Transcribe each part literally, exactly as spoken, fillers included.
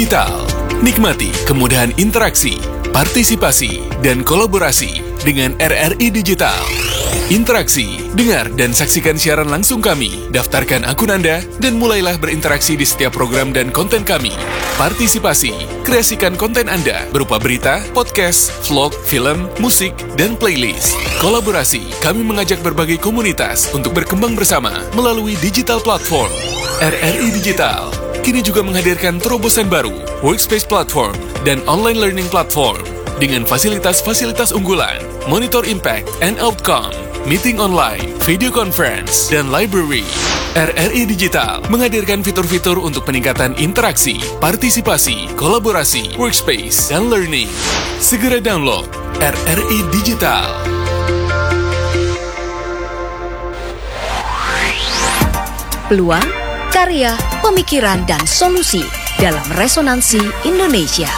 Digital. Nikmati kemudahan interaksi, partisipasi, dan kolaborasi dengan R R I Digital. Interaksi, dengar dan saksikan siaran langsung kami, daftarkan akun Anda, dan mulailah berinteraksi di setiap program dan konten kami. Partisipasi, kreasikan konten Anda berupa berita, podcast, vlog, film, musik, dan playlist. Kolaborasi, kami mengajak berbagai komunitas untuk berkembang bersama melalui digital platform. R R I Digital kini juga menghadirkan terobosan baru, workspace platform, dan online learning platform dengan fasilitas-fasilitas unggulan, monitor impact and outcome, meeting online, video conference, dan library. R R I Digital menghadirkan fitur-fitur untuk peningkatan interaksi, partisipasi, kolaborasi, workspace, dan learning. Segera download R R I Digital. Peluang, karya, pemikiran, dan solusi dalam Resonansi Indonesia.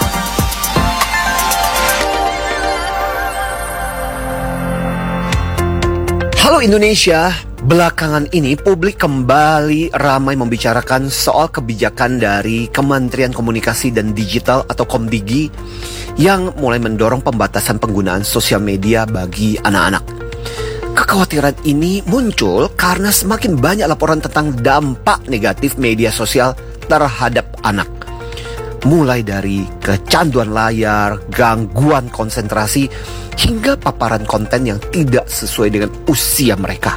Halo Indonesia, belakangan ini publik kembali ramai membicarakan soal kebijakan dari Kementerian Komunikasi dan Digital atau Komdigi yang mulai mendorong pembatasan penggunaan sosial media bagi anak-anak. Kekhawatiran ini muncul karena semakin banyak laporan tentang dampak negatif media sosial terhadap anak. Mulai dari kecanduan layar, gangguan konsentrasi, hingga paparan konten yang tidak sesuai dengan usia mereka.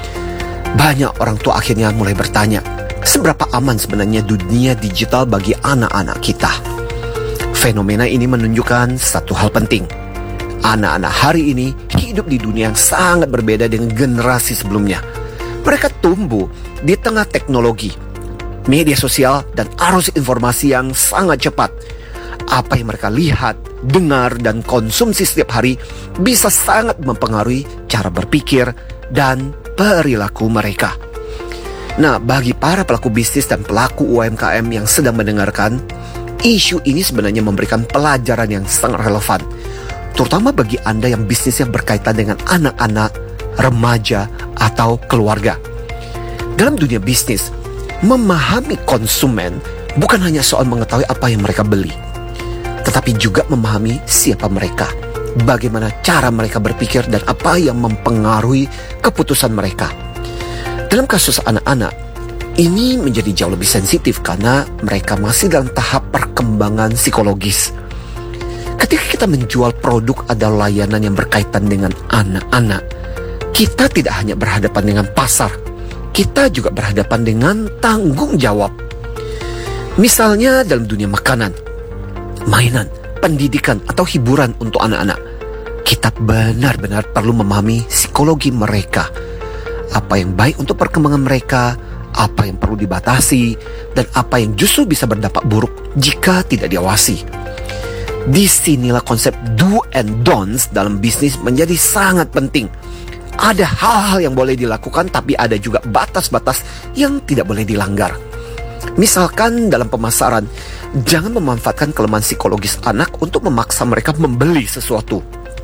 Banyak orang tua akhirnya mulai bertanya, seberapa aman sebenarnya dunia digital bagi anak-anak kita? Fenomena ini menunjukkan satu hal penting. Anak-anak hari ini hidup di dunia yang sangat berbeda dengan generasi sebelumnya. Mereka tumbuh di tengah teknologi, media sosial, dan arus informasi yang sangat cepat. Apa yang mereka lihat, dengar, dan konsumsi setiap hari bisa sangat mempengaruhi cara berpikir dan perilaku mereka. Nah, bagi para pelaku bisnis dan pelaku U M K M yang sedang mendengarkan, isu ini sebenarnya memberikan pelajaran yang sangat relevan, terutama bagi Anda yang bisnisnya berkaitan dengan anak-anak, remaja, atau keluarga. Dalam dunia bisnis, memahami konsumen bukan hanya soal mengetahui apa yang mereka beli, tetapi juga memahami siapa mereka, bagaimana cara mereka berpikir, dan apa yang mempengaruhi keputusan mereka. Dalam kasus anak-anak, ini menjadi jauh lebih sensitif karena mereka masih dalam tahap perkembangan psikologis. Ketika kita menjual produk atau layanan yang berkaitan dengan anak-anak, kita tidak hanya berhadapan dengan pasar, kita juga berhadapan dengan tanggung jawab. Misalnya dalam dunia makanan, mainan, pendidikan, atau hiburan untuk anak-anak, kita benar-benar perlu memahami psikologi mereka. Apa yang baik untuk perkembangan mereka, apa yang perlu dibatasi, dan apa yang justru bisa berdampak buruk jika tidak diawasi. Disinilah konsep do and don'ts dalam bisnis menjadi sangat penting. Ada hal-hal yang boleh dilakukan, tapi ada juga batas-batas yang tidak boleh dilanggar. Misalkan dalam pemasaran, jangan memanfaatkan kelemahan psikologis anak untuk memaksa mereka membeli sesuatu.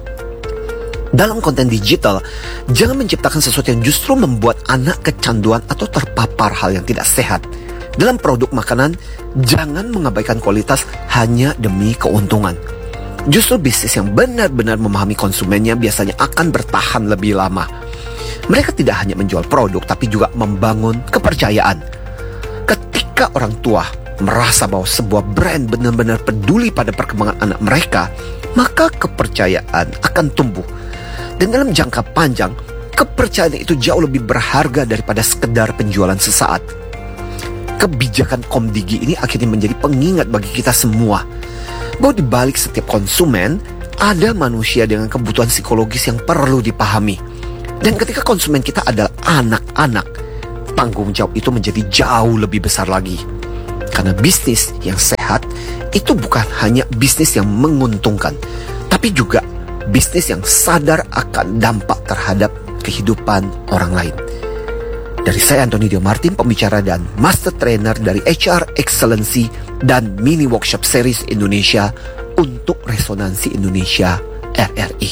Dalam konten digital, jangan menciptakan sesuatu yang justru membuat anak kecanduan atau terpapar hal yang tidak sehat. Dalam produk makanan, jangan mengabaikan kualitas hanya demi keuntungan. Justru bisnis yang benar-benar memahami konsumennya biasanya akan bertahan lebih lama. Mereka tidak hanya menjual produk, tapi juga membangun kepercayaan. Ketika orang tua merasa bahwa sebuah brand benar-benar peduli pada perkembangan anak mereka, maka kepercayaan akan tumbuh. Dan dalam jangka panjang, kepercayaan itu jauh lebih berharga daripada sekedar penjualan sesaat. Kebijakan Komdigi ini akhirnya menjadi pengingat bagi kita semua bahwa di balik setiap konsumen ada manusia dengan kebutuhan psikologis yang perlu dipahami. Dan ketika konsumen kita adalah anak-anak, tanggung jawab itu menjadi jauh lebih besar lagi. Karena bisnis yang sehat itu bukan hanya bisnis yang menguntungkan, tapi juga bisnis yang sadar akan dampak terhadap kehidupan orang lain. Dari saya Antoni Dio Martin, pembicara dan master trainer dari H R Excellency dan mini workshop series Indonesia untuk Resonansi Indonesia R R I.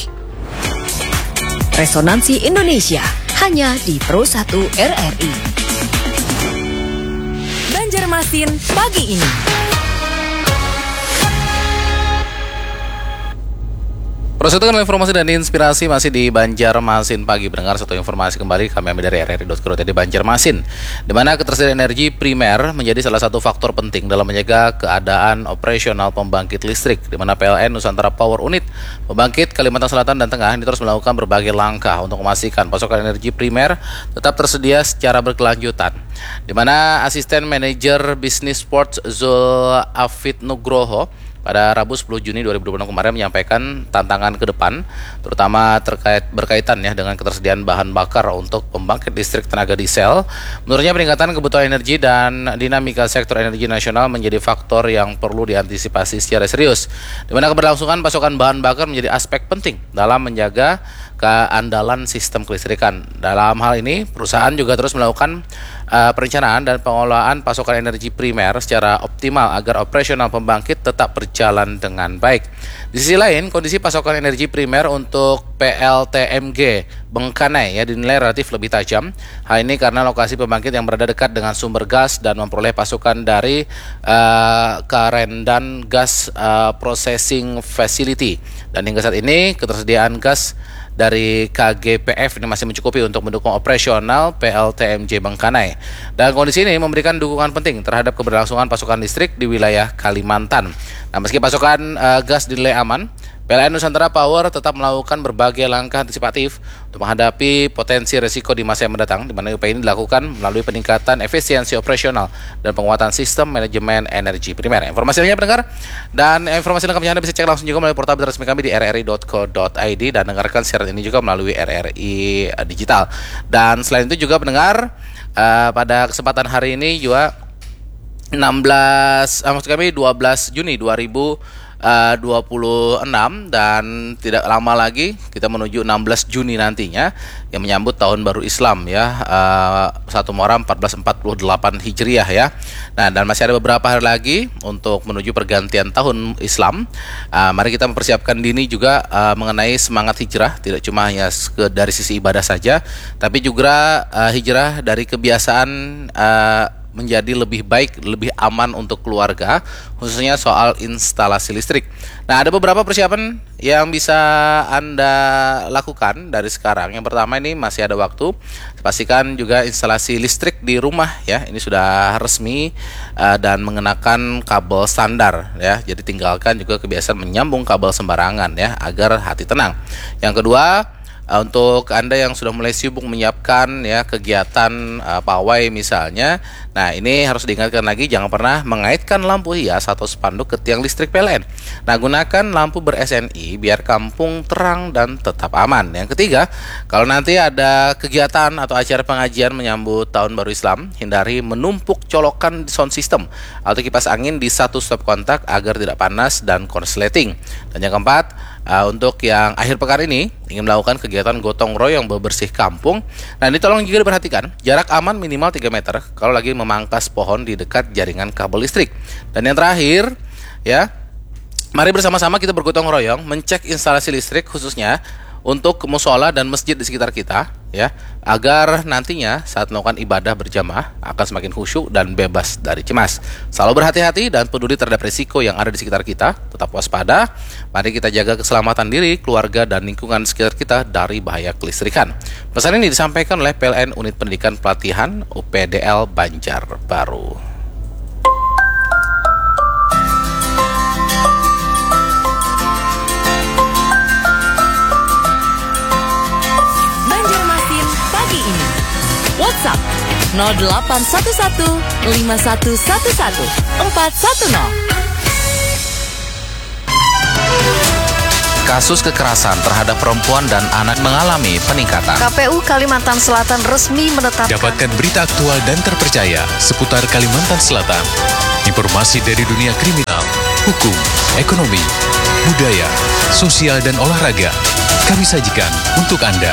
Resonansi Indonesia hanya di Pro satu R R I. Banjarmasin pagi ini. Persatuan informasi dan inspirasi masih di Banjarmasin pagi. Pendengar, satu informasi kembali kami ambil dari r r i dot co dot i d Banjarmasin, di mana ketersediaan energi primer menjadi salah satu faktor penting dalam menjaga keadaan operasional pembangkit listrik, di mana P L N Nusantara Power Unit Pembangkit Kalimantan Selatan dan Tengah ini terus melakukan berbagai langkah untuk memastikan pasokan energi primer tetap tersedia secara berkelanjutan, di mana Asisten Manajer Bisnis Sports Zul Afid Nugroho pada Rabu sepuluh Juni dua ribu dua puluh enam kemarin menyampaikan tantangan ke depan, terutama terkait berkaitan ya dengan ketersediaan bahan bakar untuk pembangkit listrik tenaga diesel. Menurutnya peningkatan kebutuhan energi dan dinamika sektor energi nasional menjadi faktor yang perlu diantisipasi secara serius, di mana keberlangsungan pasokan bahan bakar menjadi aspek penting dalam menjaga keandalan sistem kelistrikan. Dalam hal ini, perusahaan juga terus melakukan uh, perencanaan dan pengelolaan pasokan energi primer secara optimal agar operasional pembangkit tetap berjalan dengan baik. Di sisi lain, kondisi pasokan energi primer untuk P L T M G Bengkanai ya dinilai relatif lebih tajam. Hal ini karena lokasi pembangkit yang berada dekat dengan sumber gas dan memperoleh pasokan dari uh, Karendan Gas uh, Processing Facility. Dan hingga saat ini ketersediaan gas dari K G P F ini masih mencukupi untuk mendukung operasional P L T M J Bengkanai. Dan kondisi ini memberikan dukungan penting terhadap keberlangsungan pasokan listrik di wilayah Kalimantan. Nah, meski pasokan uh, gas dinilai aman, P L N Nusantara Power tetap melakukan berbagai langkah antisipatif untuk menghadapi potensi risiko di masa yang mendatang, di mana upaya ini dilakukan melalui peningkatan efisiensi operasional dan penguatan sistem manajemen energi primer. Informasi lainnya pendengar, dan informasi lengkapnya Anda bisa cek langsung juga melalui portal resmi kami di r r i dot co dot i d dan dengarkan siaran ini juga melalui R R I Digital. Dan selain itu juga pendengar, uh, pada kesempatan hari ini juga enam belas, uh, maksud kami dua belas Juni dua ribu dua puluh enam, dan tidak lama lagi kita menuju enam belas Juni nantinya yang menyambut tahun baru Islam ya, uh, satu Muharram empat belas empat puluh delapan Hijriah ya. Nah, dan masih ada beberapa hari lagi untuk menuju pergantian tahun Islam. Uh, mari kita mempersiapkan diri juga uh, mengenai semangat hijrah, tidak cuma hanya dari sisi ibadah saja, tapi juga uh, hijrah dari kebiasaan uh, menjadi lebih baik, lebih aman untuk keluarga, khususnya soal instalasi listrik. Nah, ada beberapa persiapan yang bisa Anda lakukan dari sekarang. Yang pertama, ini masih ada waktu. Pastikan juga instalasi listrik di rumah ya, ini sudah resmi uh, dan mengenakan kabel standar ya. Jadi tinggalkan juga kebiasaan menyambung kabel sembarangan ya, agar hati tenang. Yang kedua, Uh, untuk Anda yang sudah mulai sibuk menyiapkan ya kegiatan uh, pawai misalnya, nah ini harus diingatkan lagi, jangan pernah mengaitkan lampu hias atau spanduk ke tiang listrik P L N. Nah, gunakan lampu ber-S N I biar kampung terang dan tetap aman. Yang ketiga, kalau nanti ada kegiatan atau acara pengajian menyambut tahun baru Islam, hindari menumpuk colokan sound system atau kipas angin di satu stop kontak agar tidak panas dan konsleting. Dan yang keempat, Uh, untuk yang akhir pekan ini ingin melakukan kegiatan gotong royong bebersih kampung, nah ini tolong juga diperhatikan jarak aman minimal tiga meter kalau lagi memangkas pohon di dekat jaringan kabel listrik. Dan yang terakhir ya, mari bersama-sama kita bergotong royong mencek instalasi listrik khususnya untuk musola dan masjid di sekitar kita ya, agar nantinya saat melakukan ibadah berjamaah akan semakin khusyuk dan bebas dari cemas. Selalu berhati-hati dan peduli terhadap risiko yang ada di sekitar kita. Tetap waspada. Mari kita jaga keselamatan diri, keluarga, dan lingkungan sekitar kita dari bahaya kelistrikan. Pesan ini disampaikan oleh P L N Unit Pendidikan Pelatihan U P D L Banjarbaru. WhatsApp nol delapan satu satu lima satu satu satu empat satu nol. Kasus kekerasan terhadap perempuan dan anak mengalami peningkatan. K P U Kalimantan Selatan resmi menetapkan. Dapatkan berita aktual dan terpercaya seputar Kalimantan Selatan. Informasi dari dunia kriminal, hukum, ekonomi, budaya, sosial, dan olahraga. Kami sajikan untuk Anda.